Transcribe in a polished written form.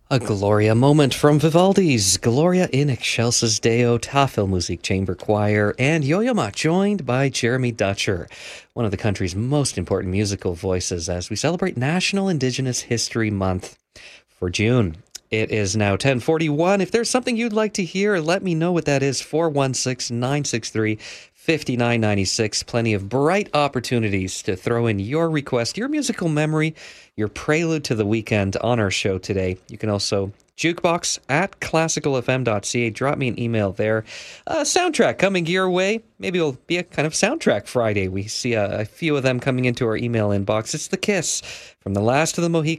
A Gloria moment from Vivaldi's Gloria in Excelsis Deo Tafelmusik Chamber Choir and Yo-Yo Ma, joined by Jeremy Dutcher, one of the country's most important musical voices as we celebrate National Indigenous History Month for June. It is now 10:41. If there's something you'd like to hear, let me know what that is. 416-963-5996. Plenty of bright opportunities to throw in your request, your musical memory, your prelude to the weekend on our show today. You can also jukebox at classicalfm.ca. Drop me an email there. Soundtrack coming your way. Maybe it'll be a kind of soundtrack Friday. We see a few of them coming into our email inbox. It's The Kiss from The Last of the Mohicans.